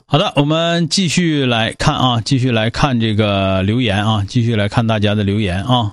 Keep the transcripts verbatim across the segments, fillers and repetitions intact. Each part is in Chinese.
好的，我们继续来看啊，继续来看这个留言啊，继续来看大家的留言啊。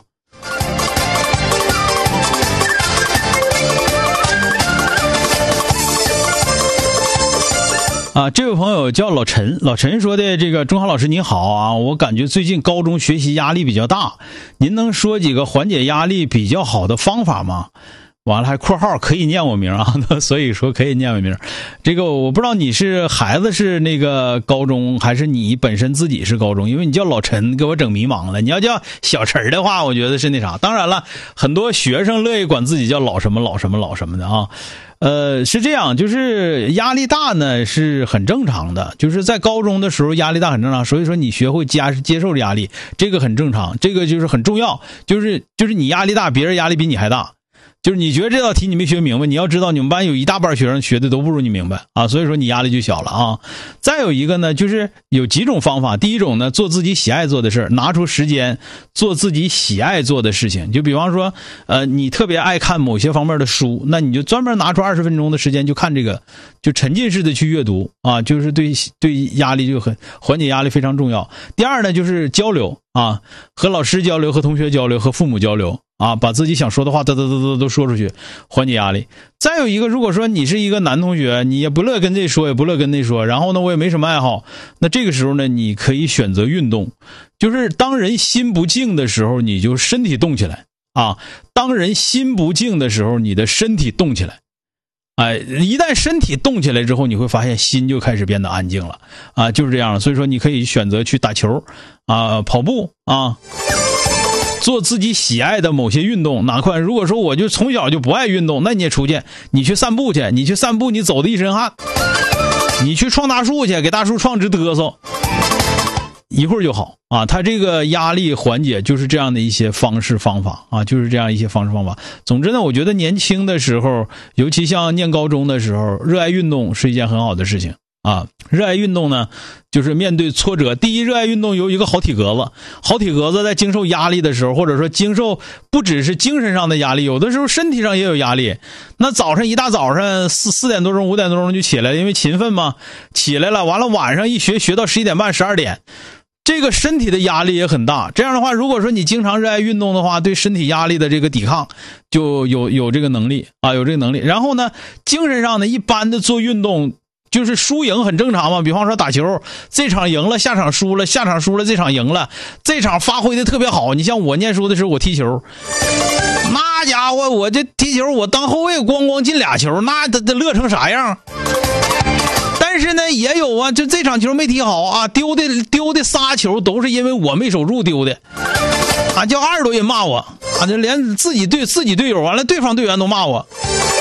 啊，这位朋友叫老陈，老陈说的这个钟浩老师您好啊，我感觉最近高中学习压力比较大，您能说几个缓解压力比较好的方法吗？完了还括号可以念我名啊，所以说可以念我名。这个我不知道你是孩子是那个高中还是你本身自己是高中，因为你叫老陈给我整迷茫了。你要叫小陈的话，我觉得是那啥。当然了，很多学生乐意管自己叫老什么老什么老什么的啊。呃，是这样，就是压力大呢是很正常的，就是在高中的时候压力大很正常，所以说你学会加接受压力，这个很正常，这个就是很重要，就是就是你压力大，别人压力比你还大。就是你觉得这道题你没学明白，你要知道你们班有一大半学生学的都不如你明白啊，所以说你压力就小了啊。再有一个呢，就是有几种方法。第一种呢，做自己喜爱做的事，拿出时间做自己喜爱做的事情。就比方说，呃，你特别爱看某些方面的书，那你就专门拿出二十分钟的时间就看这个，就沉浸式的去阅读啊，就是对对压力就很缓解压力非常重要。第二呢，就是交流啊，和老师交流，和同学交流，和父母交流。啊，把自己想说的话嘚嘚嘚嘚都说出去，缓解压力。再有一个，如果说你是一个男同学，你也不乐跟这说，也不乐跟那说，然后呢，我也没什么爱好，那这个时候呢，你可以选择运动。就是当人心不静的时候，你就身体动起来啊；当人心不静的时候，你的身体动起来。哎，一旦身体动起来之后，你会发现心就开始变得安静了啊，就是这样。所以说，你可以选择去打球啊、跑步啊。做自己喜爱的某些运动，哪块如果说我就从小就不爱运动，那你也出去，你去散步去，你去散步，你走的一身汗，你去撞大树去，给大树撞直嘚瑟，一会儿就好啊。他这个压力缓解就是这样的一些方式方法啊，就是这样一些方式方法。总之呢，我觉得年轻的时候，尤其像念高中的时候，热爱运动是一件很好的事情。啊，热爱运动呢，就是面对挫折。第一，热爱运动有一个好体格子，好体格子在经受压力的时候，或者说经受不只是精神上的压力，有的时候身体上也有压力。那早上一大早上四四点多钟、五点多钟就起来了，因为勤奋嘛，起来了，完了晚上一学学到十一点半、十二点，这个身体的压力也很大。这样的话，如果说你经常热爱运动的话，对身体压力的这个抵抗就有有这个能力啊，有这个能力。然后呢，精神上呢，一般的做运动。就是输赢很正常嘛，比方说打球，这场赢了，下场输了，下场输了，这场赢了，这场发挥的特别好。你像我念书的时候，我踢球，那家伙我这踢球，我当后卫咣咣进俩球，那他他乐成啥样？但是呢，也有啊，就这场球没踢好啊，丢的丢的仨球都是因为我没守住丢的，啊，叫二十多人骂我，啊，就连自己队自己队友完了，对方队员都骂我。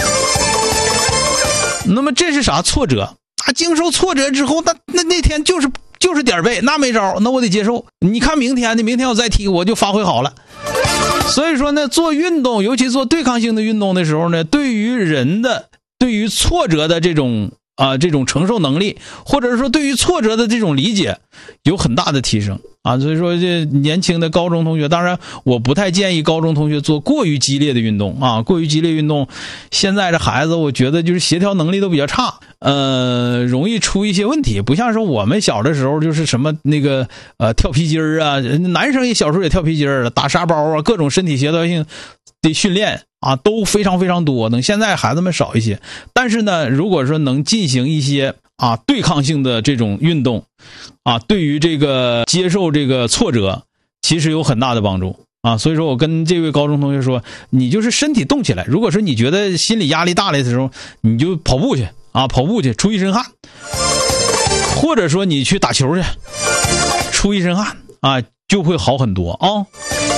那么这是啥挫折？啊，经受挫折之后，那那那天就是就是点背，那没招，那我得接受。你看明天的，明天我再踢，我就发挥好了。所以说呢，做运动，尤其做对抗性的运动的时候呢，对于人的对于挫折的这种啊、呃、这种承受能力，或者是说对于挫折的这种理解，有很大的提升。啊，所以说这年轻的高中同学，当然我不太建议高中同学做过于激烈的运动啊，过于激烈运动，现在这孩子我觉得就是协调能力都比较差，呃，容易出一些问题，不像说我们小的时候就是什么那个呃跳皮筋儿啊，男生也小时候也跳皮筋儿，打沙包啊，各种身体协调性的训练啊都非常非常多，等现在孩子们少一些，但是呢，如果说能进行一些啊对抗性的这种运动啊，对于这个接受这个挫折其实有很大的帮助啊。所以说我跟这位高中同学说，你就是身体动起来，如果说你觉得心理压力大了的时候，你就跑步去啊，跑步去出一身汗，或者说你去打球去出一身汗啊，就会好很多啊。